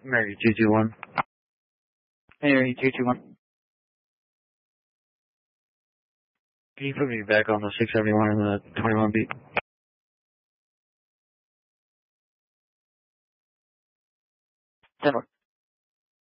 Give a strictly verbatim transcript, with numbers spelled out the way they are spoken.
American two two one. American two two one. Can you put me back on the six seventy-one and the twenty-one beat? ten one.